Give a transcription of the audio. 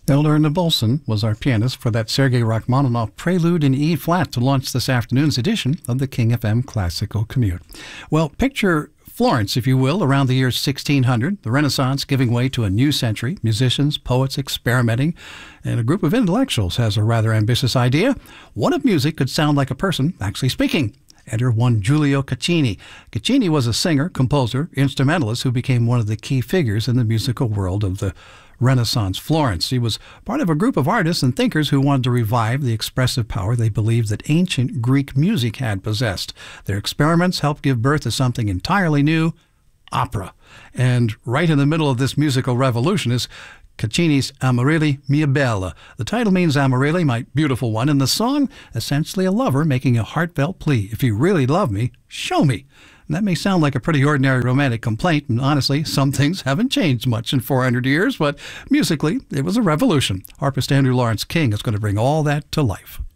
Elder Nabolson was our pianist for that Sergei Rachmaninoff Prelude in E flat to launch this afternoon's edition of the King FM Classical Commute. Well, picture Florence, if you will, around the year 1600, the Renaissance giving way to a new century, musicians, poets experimenting, and a group of intellectuals has a rather ambitious idea. What if music could sound like a person actually speaking? Enter one Giulio Caccini. Caccini was a singer, composer, instrumentalist who became one of the key figures in the musical world of the Renaissance Florence. He was part of a group of artists and thinkers who wanted to revive the expressive power they believed that ancient Greek music had possessed. Their experiments helped give birth to something entirely new, opera. And right in the middle of this musical revolution is Caccini's Amorelie mia bella. The title means Amorelie, my beautiful one, and the song, essentially a lover making a heartfelt plea. If you really love me, show me. And that may sound like a pretty ordinary romantic complaint, and honestly, some things haven't changed much in 400 years, but musically, it was a revolution. Harpist Andrew Lawrence King is going to bring all that to life.